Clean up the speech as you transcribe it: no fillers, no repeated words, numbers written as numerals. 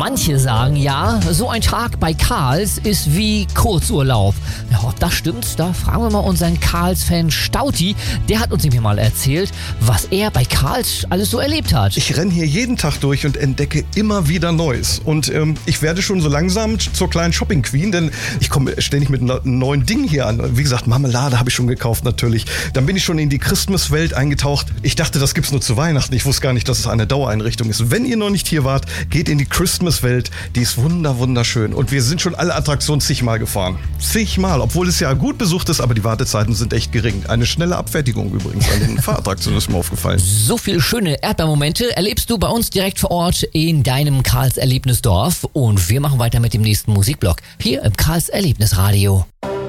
Manche sagen ja, so ein Tag bei Karls ist wie Kurzurlaub. Ja, ob das stimmt, da fragen wir mal unseren Karls-Fan Stauti. Der hat uns nämlich mal erzählt, was er bei Karls alles so erlebt hat. Ich renne hier jeden Tag durch und entdecke immer wieder Neues. Und ich werde schon so langsam zur kleinen Shopping-Queen, denn ich komme ständig mit neuen Dingen hier an. Wie gesagt, Marmelade habe ich schon gekauft natürlich. Dann bin ich schon in die Christmas-Welt eingetaucht. Ich dachte, das gibt's nur zu Weihnachten. Ich wusste gar nicht, dass es eine Dauereinrichtung ist. Wenn ihr noch nicht hier wart, geht in die Christmas-Welt. Die ist wunderschön. Und wir sind schon alle Attraktionen zigmal gefahren. Zigmal, obwohl es ja gut besucht ist, aber die Wartezeiten sind echt gering. Eine schnelle Abfertigung übrigens an den Fahrattraktionen ist mir aufgefallen. So viele schöne Erdbeermomente erlebst du bei uns direkt vor Ort in deinem Karls Erlebnisdorf. Und wir machen weiter mit dem nächsten Musikblock hier im Karls Erlebnisradio.